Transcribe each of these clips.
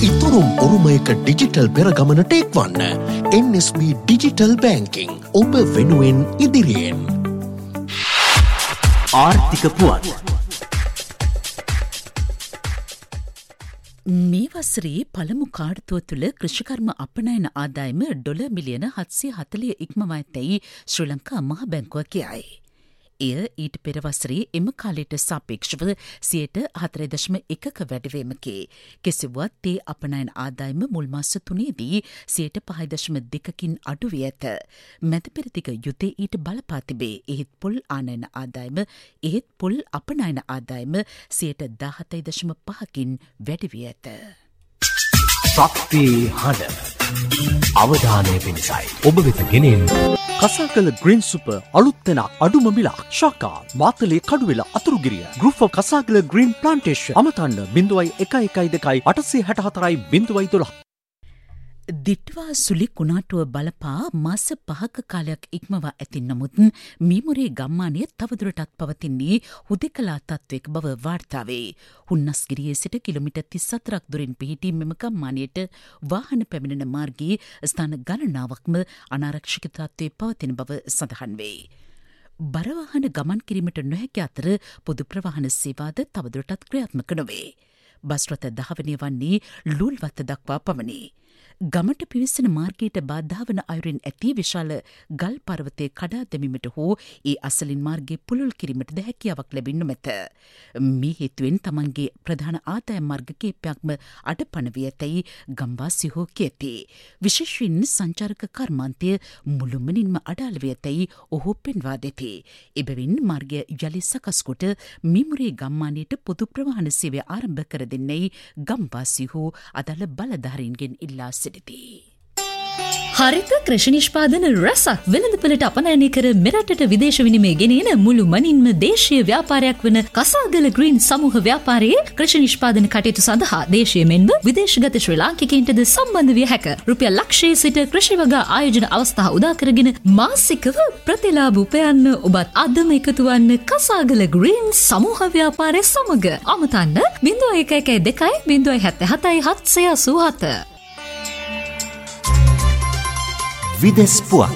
ඉතුරුම් උරුමයක digital පෙරගමනට එක්වන්න. NSB digital බැංකිං ඔබ වෙනුවෙන් ඉදිරියෙන්. ආර්ථික පුවත්. මේ වසරේ පළමු කාර්තුව තුළ කෘෂිකර්ම අපනයන ආදායම ඩොලර් මිලියන 740 ඉක්මවා ඇතැයි ශ්‍රී ලංකා මහ බැංකුව කියයි. එය ඊට පෙර වසරේ එම කාලයට සාපේක්ෂව 4.1% වැඩිවීමකි. කෙසේවත් තේ අපනයන ආදායම මුල් මාස 3ේදී 5.2%කින් අඩු වී ඇත. මැද පෙරදිග යුතේ ඊට බලපා තිබේ. එහෙත් පොල් ආනයන අපනයන ආදායම 17.5%කින් වැඩි වී ඇත. ශක්තියේ හඬ අවධානය පිණිසයි ඔබ වෙත ගෙනෙන කසාකල ග්‍රීන් සුපර් අලුත් වෙන අඩුම මිලක් ශාකා Matale Kaduwela Athurugiriya group of කසාකල green plantation අමතන්න 0112 864 012. දිට්වා සුලි කුණාටුව බලපා මාස 5ක කාලයක් ඉක්මවා ඇති නමුත් මීමුරේ ගම්මානය තවදුරටත් පවතින්නේ හුදෙකලා තත්ත්වයක බව වාර්තා වේ. හුන්නස්ගිරියේ සිට කිලෝමීටර් 34ක් දුරින් පිහිටි මෙම ගම්මානයට වාහන පැමිණෙන මාර්ගයේ ස්ථාන ගණනාවක්ම අනාරක්ෂිත තත්ත්වයේ පවතින බව සඳහන් වේ. බරවාහන ගමන් කිරීමට නොහැකි අතර පොදු ප්‍රවාහන සේවාද තවදුරටත් ක්‍රියාත්මක නොවේ. බස් රථ ධාවනය වන්නේ ලූල්වත්ත දක්වා පමණි. ගමට පිවිසෙන මාර්ගයට බාධා වන අයුරින් ඇති විශාල ගල් පර්වතය කඩා දැමීමට හෝ ඒ අසලින් මාර්ගය පුළුල් කිරීමටද හැකියාවක් ලැබෙන්නු මැත. මේ හේතුවෙන් තමන්ගේ ප්‍රධාන ආදායම් මාර්ග කිහිපයක්ම අඩපණ වී ඇතැයි ගම්වාසීහු කියති. විශේෂයෙන් සංචාරක කර්මාන්තය මුළුමනින්ම අඩාල වී ඇතැයි ඔහු පෙන්වා දෙති. එබැවින් මාර්ගය යළි සකස් කොට මීමුරේ ගම්මානයට පොදු ප්‍රවාහන සේවය ආරම්භ කර දෙන්නයි ගම්වාසීහු අදාළ බලධාරීන්ගෙන් ඉල්ලා සිටිති. හරිත කෘෂි නිෂ්පාදන රැසක් වෙළඳපළට අපනයනය කර මෙරටට විදේශ විනිමය ගෙනෙන මුළු මනින්ම දේශීය ව්‍යාපාරයක් වන කසාගල ග්‍රීන් සමූහ ව්‍යාපාරයේ කෘෂි නිෂ්පාදන කටයුතු සඳහා දේශීය මෙන්ම විදේශගත ශ්‍රී ලාංකිකයින්ටද සම්බන්ධ විය හැක. රුපියල් ලක්ෂයේ සිට කෘෂි වගා ආයෝජන අවස්ථා උදා කරගෙන මාසිකව ප්‍රතිලාභ උපයන්න ඔබත් අදම එකතු වන්න කසාගල ග්‍රීන් සමූහ ව්‍යාපාරය සමග. අමතන්න 0112 077 787. විදෙස් පුවත්.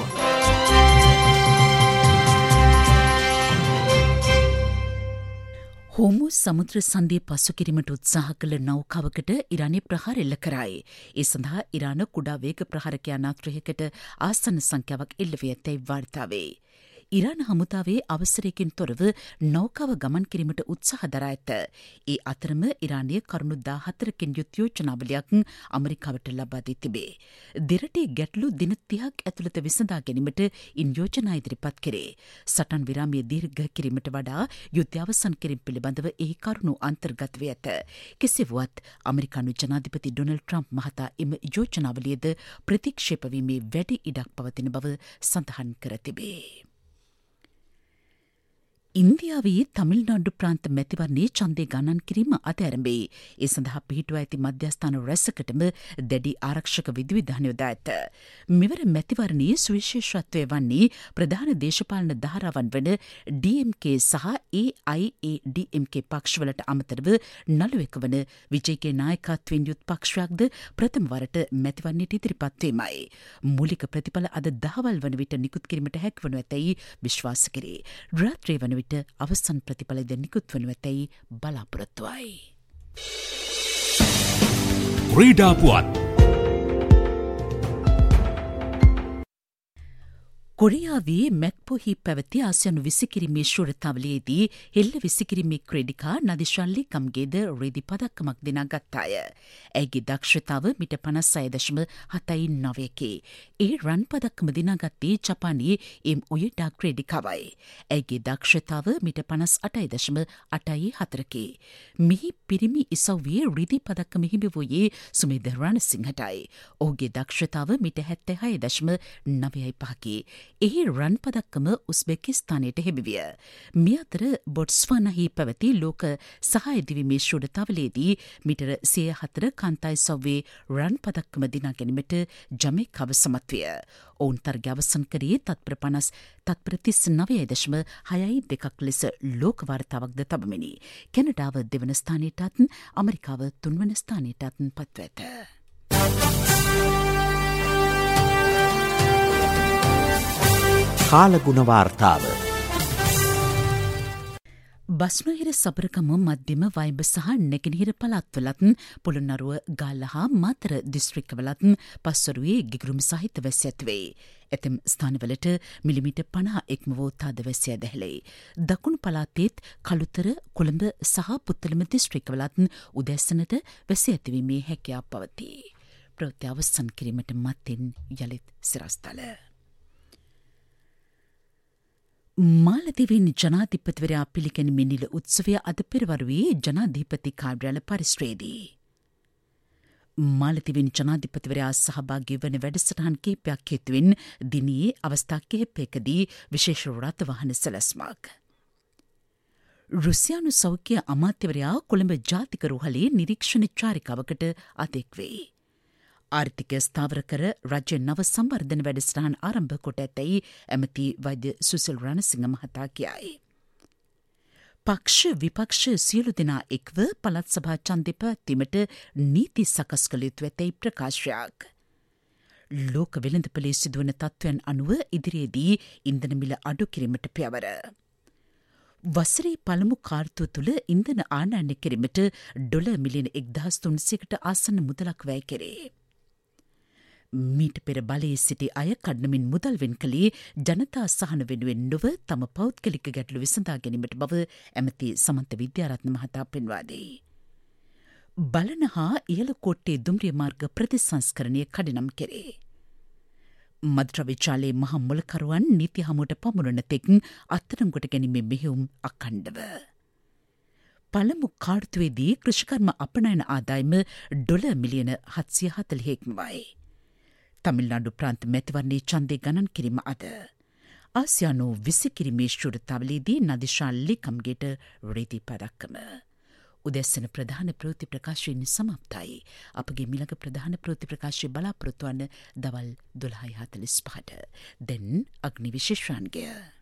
හෝමු සමුද්‍ර සන්ධිය පසු කිරීමට උත්සාහ කළ නෞකාවකට ඉරානය ප්‍රහාර එල්ල කරයි. ඒ සඳහා ඉරාන කුඩා වේග ප්‍රහාරක යානාත්‍රයකට ආසන්න සංඛ්‍යාවක් එල්ල වී ඇතැයි වාර්තා වේ. ඉරාන හමුදාවේ අවසරයකින් තොරව නෞකාව ගමන් කිරීමට උත්සාහ දරා ඇත. ඒ අතරම ඉරානය කරුණු 14කින් යුත් යෝජනාවලියක් අමරිකාවට ලබා දී තිබේ. දෙරටේ ගැටලු දින 30ක් ඇතුළත විසඳා ගැනීමට ඉන් යෝජනා ඉදිරිපත් කෙරේ. සටන් විරාමය දීර්ඝ කිරීමට වඩා යුද්ධය අවසන් කිරීම පිළිබඳව එහි කරුණු අන්තර්ගත වී ඇත. කෙසේ වුවත් අමරිකානු ජනාධිපති ඩොනල්ඩ් ට්‍රම්ප් මහතා එම යෝජනාවලියද ප්‍රතික්ෂේප වීමේ වැඩි ඉඩක් පවතින බව සඳහන් කර තිබේ. ඉන්දියාවේ තමිල්නාඩු ප්‍රාන්ත මැතිවරණයේ ඡන්දය ගණන් කිරීම අද ආරම්භයි. ඒ සඳහා පිහිටුවා ඇති මධ්‍යස්ථාන රැසකටම දැඩි ආරක්ෂක විධිවිධාන යොදා ඇත. මෙවර මැතිවරණයේ සුවිශේෂත්වය වන්නේ ප්‍රධාන දේශපාලන ධාරාවන් වන DMK සහ AIADMK පක්ෂවලට අමතරව නළුවෙක වන විජයගේ නායකත්වයෙන් යුත් පක්ෂයක්ද ප්‍රථම වරට මැතිවරණයට ඉදිරිපත් වීමයි. මූලික ප්‍රතිඵල අද දහවල් වන විට නිකුත් කිරීමට හැකිවනු ඇතැයි විශ්වාස කෙරේ. රාත්‍රියේ වන විට අවසන් ප්‍රතිඵලද නිකුත් වනු ඇතැයි බලාපොරොත්තුවයි. ක්‍රීඩා පුවත්. කොරියාවේ මැක්පොහි පැවති ආසියානු විසිකිරීමේ ශූරතාවලියේදී හෙල්ල විසිකිරීමේ ක්‍රීඩිකා නදිශල්ලි කම්ගේද රිදි පදක්කමක් දිනා ගත්තාය. ඇයගේ දක්ෂතාව මිට 56.79කි. ඒ රන් පදක්කම දිනාගත්තේ ජපානයේ එම් ඔයඩා ක්‍රීඩිකාවයි. ඇයගේ දක්ෂතාව මිට 58.84කි. මෙහි පිරිමි ඉසව්වේ රිදි පදක්කම හිමි වූයේ සුමේද රණසිංහටයි. ඔහුගේ දක්ෂතාව මිට 76.95කි. එහි රන් පදක්කම වටිනාකම උස්බෙකිස්තානයට හිමිවිය. මේ අතර බොට්ස්වානාහි පැවති ලෝක සහාය දිවීමේ ශූරතාවලේදී මීටර 104 කාන්තායි සව්වේ රන් පදක්කම දිනා ගැනීමට ජමේකාව සමත් විය. ඔවුන් තරගය අවසන් කරේ තත්පර 39.6.2 ලෙස ලෝක වාර්තාවක්ද තබමිනි. කැනඩාව දෙවන ස්ථානයටත් ඇමරිකාව තුන්වන ස්ථානයටත් පත්ව ඇත. කාලගුණ වාර්තාව බස්නහිර සබරකම මධ්‍යම වයිබ සහ නැගෙනහිර පළාත්වලත් පොළොන්නරුව ගාල්ල හා මාතර දිස්ත්‍රික්කවලත් පස්වරුවේ ගිගුරුම් සහිත වැසි ඇතිවේ. ඇතැම් ස්ථානවලට මිලිමීටර් 50 ඉක්ම වූ තාද වැසිය දැහැලේ. දකුණු පළාතේත් කළුතර කොළඹ සහ පුත්තලම දිස්ත්‍රික්කවලත් උදැසනට වැසි ඇතිවීමේ හැකියාව පවතී. ප්‍රවෘත්ති අවසන් කිරීමට මත්තෙන් යළිත් සිරස්තල. මාලදිවින් ජනාධිපතිවරයා පිළිගැනීමේ නිල උත්සවය අද පෙරවරුවේ ජනාධිපති කාර්යාල පරිශ්‍රයේදී. මාලදිවින් ජනාධිපතිවරයා සහභාගී වන වැඩසටහන් කිහිපයක් හේතුවෙන් දිනයේ අවස්ථා කිහිපයකදී විශේෂ රථ වාහන සැලැස්මක්. රුසියානු සෞඛ්‍ය අමාත්‍යවරයා කොළඹ ජාතික රෝහලේ නිරීක්ෂණ චාරිකාවකට අතෙක් වේ. ආර්ථිකය ස්ථාවර කර රජ්‍ය නව සංවර්ධන වැඩසටහන් ආරම්භ කොට ඇතැයි ඇමති වෛද්‍ය සුසිල් රණසිංහ මහතා කියයි. පක්ෂ විපක්ෂ සියලු දෙනා එක්ව පළාත් සභා ඡන්දය පැවැත්වීමට නීති සකස් කළ යුතු ඇතැයි ප්‍රකාශයක්. ලෝක වෙළඳපොලේ සිදුවන තත්ත්වයන් අනුව ඉදිරියේදී ඉන්ධන මිල අඩු කිරීමට පියවර. වසරේ පළමු කාර්තුව තුළ ඉන්ධන ආනයනය කිරීමට ඩොලර් මිලියන 1,300කට ආසන්න මුදලක් වැය කෙරේ. මීට පෙර බලයේ සිටි අය කඩනමින් මුදල් වෙන් කළේ ජනතා සහන වෙනුවෙන් නොව තම පෞද්ගලික ගැටලු විසඳා ගැනීමට බව ඇමති සමන්ත විද්‍යාරත්න මහතා පෙන්වා දෙයි. බලන හා ඉහළ කෝට්ටේ දුම්රිය මාර්ග ප්‍රතිසංස්කරණය කඩිනම් කෙරේ. මද්‍රව්‍යජාලයේ මහා මුලකරුවන් නීති හමුවට පමුණුන තෙක් අත්අඩංගුවට ගැනීමේ මෙහෙයුම් අඛණ්ඩව. පළමු කාර්තුවේදී කෘෂිකර්ම අපනයන ආදායම ඩොලර් මිලියන 740ක් වයි. තමිල්නාඩු ප්‍රාන්ත මැතිවරණයේ ඡන්දය ගණන් කිරීම අද. ආසියානු විසිකිරීමේ ශූරතාවලේදී නදිෂා ලේකම්ගේට රෙදි පදක්කම. උදැස්සන ප්‍රධාන ප්‍රවෘත්ති ප්‍රකාශයෙන් සමප්තයි. අපගේ මිළඟ ප්‍රධාන ප්‍රවෘත්ති ප්‍රකාශය බලාපොරොත්තු වන දවල් 12:45ට. දැන් අග්නි විශේෂාන්ගය.